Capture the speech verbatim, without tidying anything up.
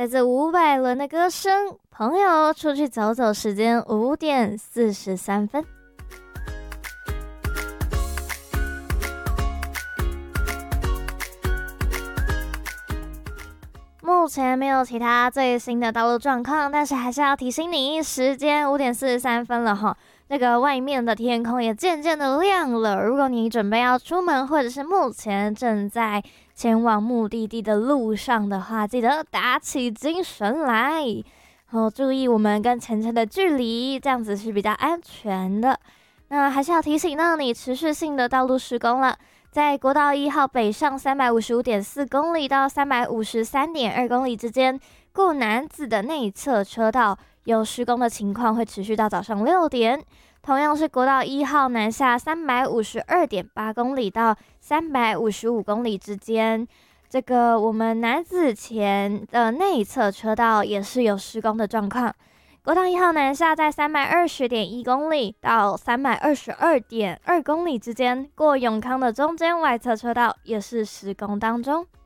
来自伍佰伦的歌声《朋友出去走走》，时间五点四十三分。目前没有其他最新的道路状况，但是还是要提醒你，时间五点四十三分了哈。这个外面的天空也渐渐的亮了。如果你准备要出门，或者是目前正在前往目的地的路上的话，记得打起精神来，然后注意我们跟前车的距离，这样子是比较安全的。那还是要提醒到你，持续性的道路施工了。在国道一号北上三百五十五点四公里到三百五十三点二公里之间，过南子的内侧车道有施工的情况，会持续到早上六点。同样是国道一号南下三百五十二点八公里到三百五十五公里之间，这个我们南子前的内侧车道也是有施工的状况。国道一号南下在三百二十点一公里到三百二十二点二公里之间，过永康的中间外侧车道也是施工当中。